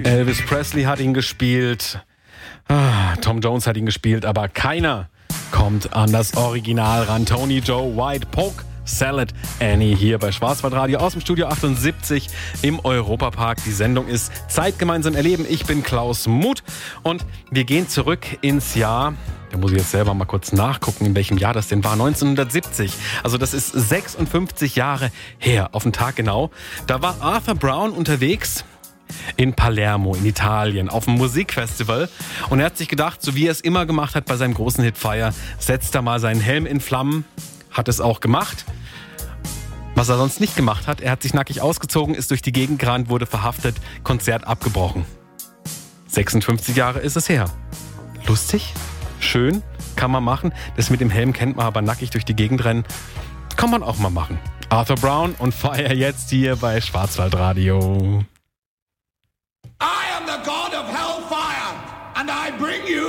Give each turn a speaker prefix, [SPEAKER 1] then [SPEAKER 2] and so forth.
[SPEAKER 1] Elvis Presley hat ihn gespielt, Tom Jones hat ihn gespielt, aber keiner kommt an das Original ran. Tony Joe White, Polk Salad Annie hier bei Schwarzwaldradio aus dem Studio 78 im Europapark. Die Sendung ist Zeit gemeinsam erleben. Ich bin Klaus Muth und wir gehen zurück ins Jahr, da muss ich jetzt selber mal kurz nachgucken, in welchem Jahr das denn war, 1970. Also das ist 56 Jahre her, auf den Tag genau. Da war Arthur Brown unterwegs in Palermo in Italien auf einem Musikfestival und er hat sich gedacht, so wie er es immer gemacht hat bei seinem großen Hit Fire, setzt er mal seinen Helm in Flammen, hat es auch gemacht. Was er sonst nicht gemacht hat, er hat sich nackig ausgezogen, ist durch die Gegend gerannt, wurde verhaftet, Konzert abgebrochen. 56 Jahre ist es her. Lustig, schön, kann man machen. Das mit dem Helm kennt man, aber nackig durch die Gegend rennen, kann man auch mal machen. Arthur Brown und Fire jetzt hier bei Schwarzwaldradio.
[SPEAKER 2] I am the god of hellfire, and I bring you